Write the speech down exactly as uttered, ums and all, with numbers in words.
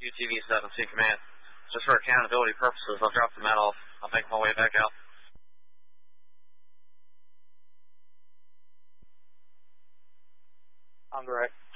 U T V seven, C Command. Just for accountability purposes, I'll drop the mat off. I'll make my way back out. On direct.